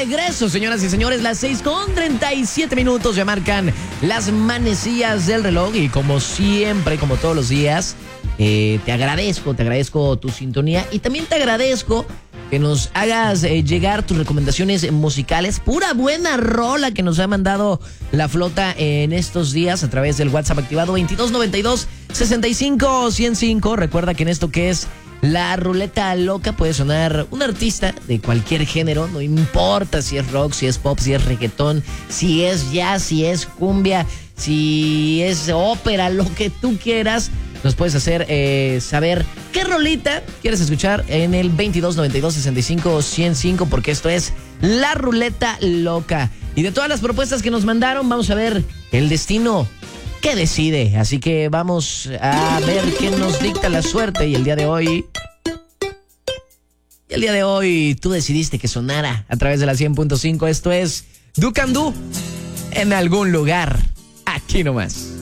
regreso, señoras y señores, las 6:37 ya marcan las manecillas del reloj y como siempre, como todos los días, te agradezco tu sintonía y también te agradezco que nos hagas llegar tus recomendaciones musicales. Pura buena rola que nos ha mandado la flota en estos días a través del WhatsApp activado 2292-65-105. Recuerda que en esto que es la ruleta loca puede sonar un artista de cualquier género, no importa si es rock, si es pop, si es reggaetón, si es jazz, si es cumbia, si es ópera, lo que tú quieras. Nos puedes hacer saber qué rolita quieres escuchar en el 2292-65-105, porque esto es la ruleta loca. Y de todas las propuestas que nos mandaron, vamos a ver el destino que decide. Así que vamos a ver qué nos dicta la suerte. Y el día de hoy tú decidiste que sonara a través de la 100.5. Esto es Do Can Do en algún lugar. Aquí nomás.